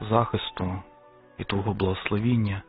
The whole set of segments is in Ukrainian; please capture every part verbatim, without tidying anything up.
захисту і Твого благословіння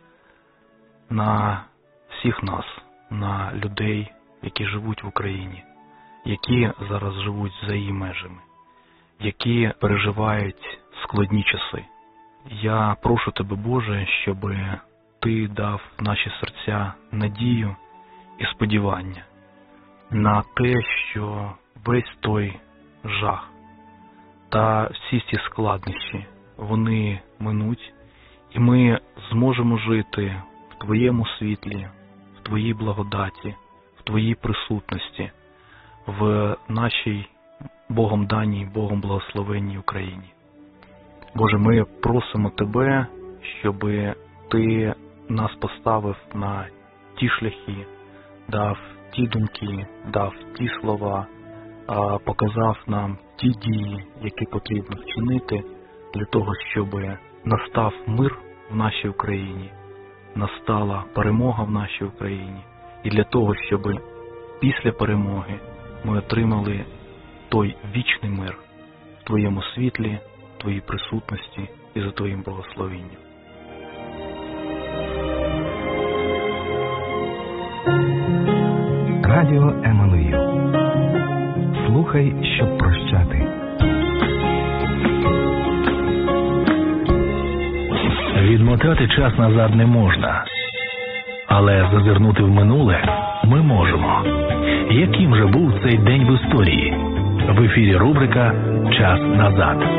на всіх нас, на людей, які живуть в Україні, які зараз живуть за її межами, які переживають складні часи. Я прошу Тебе, Боже, щоб Ти дав в наші серця надію і сподівання на те, що весь той жах та всі ці складнощі, вони минуть, і ми зможемо жити в Твоєму світлі, в Твоїй благодаті, в Твоїй присутності, в нашій Богом даній, Богом благословенній Україні. Боже, ми просимо Тебе, щоб Ти нас поставив на ті шляхи, дав ті думки, дав ті слова, показав нам ті дії, які потрібно вчинити для того, щоб настав мир в нашій Україні, настала перемога в нашій Україні, і для того, щоб після перемоги ми отримали той вічний мир в Твоєму світлі, в Твоїй присутності і за Твоїм благословенням. Радіо Еммануїл. Слухай, щоб прощати. Відмотати час назад не можна, але зазирнути в минуле ми можемо. Яким же був цей день в історії? В ефірі рубрика «Час назад».